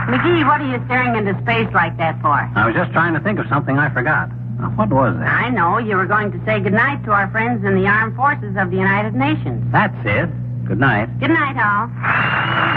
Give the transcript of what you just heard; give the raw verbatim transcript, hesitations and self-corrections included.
McGee, what are you staring into space like that for? I was just trying to think of something I forgot. Now, what was that? I know. You were going to say goodnight to our friends in the armed forces of the United Nations. That's it. Good night. Good night, all.